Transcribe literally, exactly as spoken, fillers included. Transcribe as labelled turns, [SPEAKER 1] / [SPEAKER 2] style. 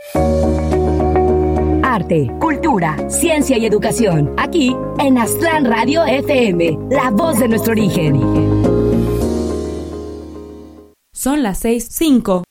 [SPEAKER 1] Arte, cultura, ciencia y educación. Aquí en Aztlán Radio F M, la voz de nuestro origen.
[SPEAKER 2] Son las seis cinco.